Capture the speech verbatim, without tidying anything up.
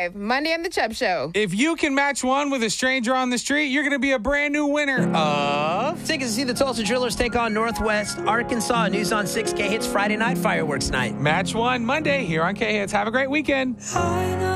five, Monday on The Chubb Show. If you can match one with a stranger on the street, you're going to be a brand new winner of... Tickets to see the Tulsa Drillers take on Northwest Arkansas. News on six K Hits Friday night fireworks night. Match one Monday here on K-Hits. Have a great weekend.